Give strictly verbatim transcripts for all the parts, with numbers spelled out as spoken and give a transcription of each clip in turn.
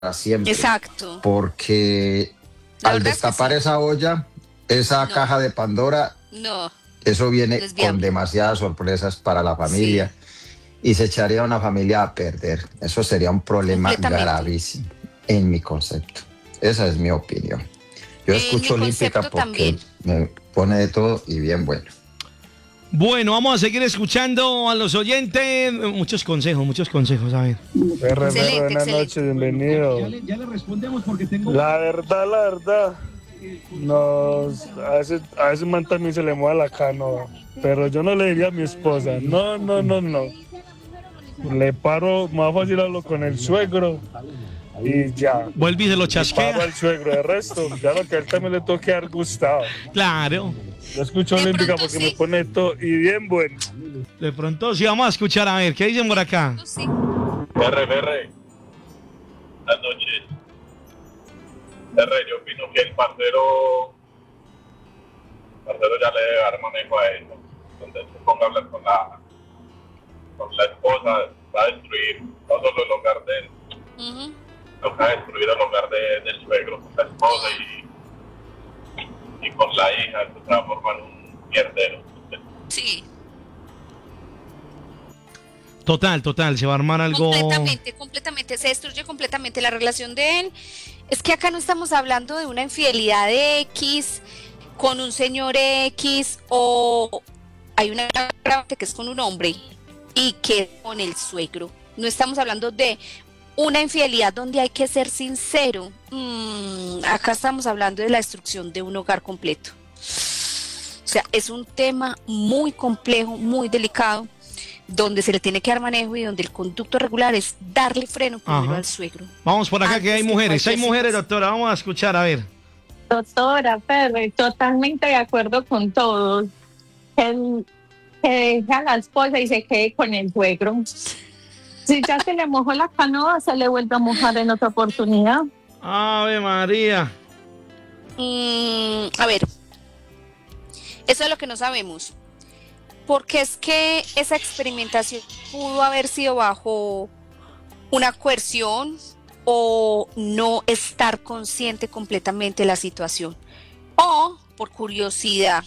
siempre. Exacto. Porque La al verdad es que destapar sí. esa olla, esa No. caja de Pandora, No, eso viene no es con viable. demasiadas sorpresas para la familia y se echaría a una familia a perder. Eso sería un problema Completamente. gravísimo en mi concepto. Esa es mi opinión. Yo En escucho mi Olímpica concepto porque también. me pone de todo y bien bueno. Bueno, vamos a seguir escuchando a los oyentes. Muchos consejos, muchos consejos, a ver. Perre, Excelente, perre, buenas excelente. noches, bienvenido. Ya le, ya le respondemos porque tengo... La verdad, la verdad, nos, a ese, a ese man también se le mueve la canoa, pero yo no le diría a mi esposa, no, no, no, no. Le paro, más fácil hablo con el suegro y ya. Vuelve y se lo Paro chasquea. al suegro, de resto, ya lo que a él también le toque dar gustado. Claro. Yo escucho De Olímpica pronto porque sí. me pone todo y bien bueno. De pronto sí vamos a escuchar, a ver, ¿qué dicen por acá? Sí. R, R. Buenas noches. R, yo opino que el parcero, el parcero ya le debe dar manejo a eso. Donde se ponga a hablar con la, con la esposa, va a destruir no solo el hogar de él, Ujú. sino que va a destruir el hogar de, del suegro, con la esposa y, y con la hija. Esto se va a formar un mierdero. Sí, Total, total, se va a armar algo. completamente, completamente. Se destruye completamente la relación de él. Es que acá no estamos hablando de una infidelidad de X con un señor X o hay una agravante que es con un hombre y que con el suegro. No estamos hablando de una infidelidad donde hay que ser sincero. Mm, acá estamos hablando de la destrucción de un hogar completo. O sea, es un tema muy complejo, muy delicado, donde se le tiene que dar manejo y donde el conducto regular es darle freno primero Ajá. al suegro. Vamos por acá Antes que hay que mujeres. Hay cualquier mujeres, situación. doctora. Vamos a escuchar, a ver. Doctora Ferre, totalmente de acuerdo con todos. Que, el- que deje a la esposa y se quede con el suegro. Si ya se le mojó la canoa, se le vuelve a mojar en otra oportunidad. Ave María. Mm, a ver, eso es lo que no sabemos. Porque es que esa experimentación pudo haber sido bajo una coerción o no estar consciente completamente de la situación. O por curiosidad.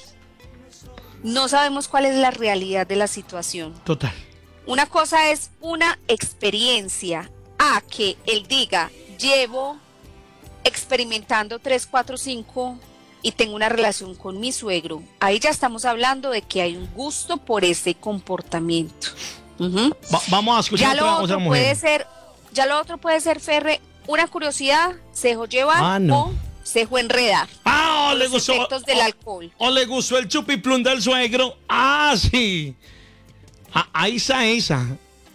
No sabemos cuál es la realidad de la situación. Total. Una cosa es una experiencia a que él diga, llevo experimentando tres, cuatro, cinco y tengo una relación con mi suegro. Ahí ya estamos hablando de que hay un gusto por ese comportamiento. Ujú. Va- vamos a escuchar Ya lo otra, otra otro mujer. puede ser, ya lo otro puede ser, Ferre, una curiosidad, se dejó llevar Ah, no. o se dejó enredar. Ah, o por le los gustó. efectos del o- alcohol. O le gustó el chupiplum del suegro. Ah, sí. Ah, ahí está esa.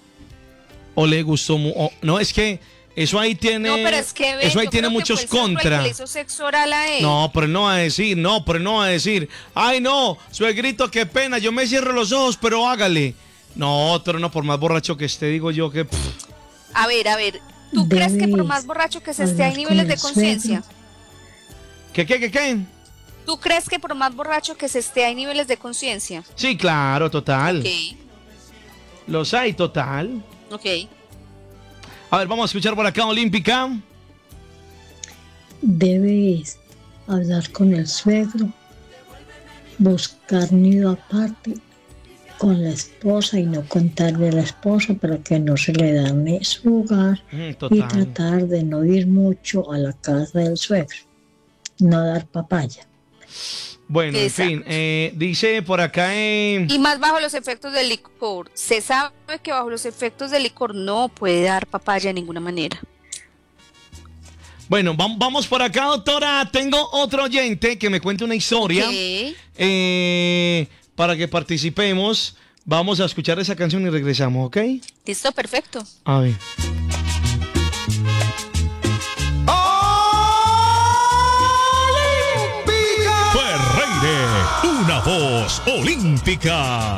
O le gustó. mu- o- no, es que eso ahí tiene. No, pero es que ve, eso ahí yo tiene creo que muchos fue el suegro el que contra. le hizo sexo oral a él. No, pero no va a decir, no, pero no va a decir. Ay, no, suegrito, qué pena, yo me cierro los ojos, pero hágale. No, otro no, por más borracho que esté, digo yo que. pff, A ver, a ver, ¿tú crees que por más borracho que se esté hay hablar niveles con de el conciencia? ¿Qué, qué, qué, qué? ¿Tú crees que por más borracho que se esté hay niveles de conciencia? Sí, claro, total. Ok, Los hay, total. ok. A ver, vamos a escuchar por acá, Olímpica. Debes hablar con el suegro, buscar nido aparte con la esposa y no contarle a la esposa para que no se le dañe su hogar Mm, y total. tratar de no ir mucho a la casa del suegro, no dar papaya. Bueno, en Exacto. fin, eh, dice por acá. Eh, Y más bajo los efectos del licor. Se sabe que bajo los efectos del licor no puede dar papaya de ninguna manera. bueno, vam- vamos por acá, doctora. Tengo otro oyente que me cuente una historia. Ok. Eh, para que participemos. Vamos a escuchar esa canción y regresamos, ¿ok? Listo, perfecto. A ver. Ferreire, una voz olímpica.